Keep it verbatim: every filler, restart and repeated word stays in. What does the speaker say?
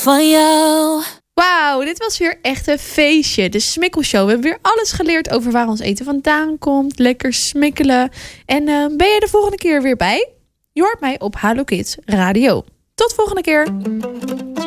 van jou. Wauw, dit was weer echt een feestje. De Smikkelshow. We hebben weer alles geleerd over waar ons eten vandaan komt. Lekker smikkelen. En uh, ben je de volgende keer weer bij? Je hoort mij op Hallo Kids Radio. Tot volgende keer.